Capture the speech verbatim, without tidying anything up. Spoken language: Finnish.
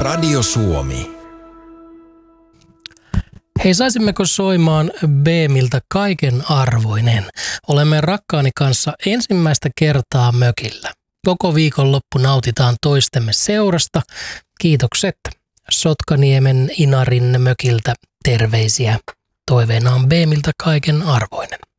Radio Suomi. Hei, saisimmeko soimaan Beemiltä Kaiken arvoinen? Olemme rakkaani kanssa ensimmäistä kertaa mökillä. Koko viikonloppu nautitaan toistemme seurasta. Kiitokset Sotkaniemen Inarin mökiltä. Terveisiä. Toiveena on Beemiltä Kaiken arvoinen.